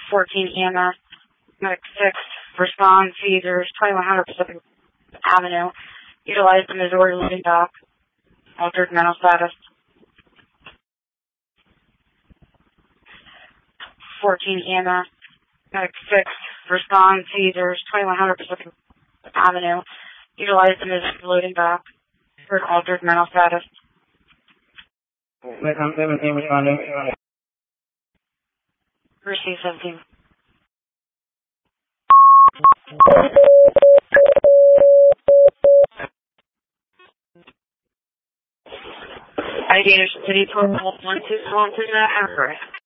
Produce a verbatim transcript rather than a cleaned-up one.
fourteen E M S, Medic six, respond, Caesars, twenty-one hundred Pacific Avenue. Utilize the Missouri loading dock. Altered mental status. fourteen E M S, Medic six, respond, Caesars, twenty-one hundred Pacific Avenue. Utilize the Missouri loading dock. For altered mental status. Receive seventeen. Alligator City, twelve one two one two, accurate.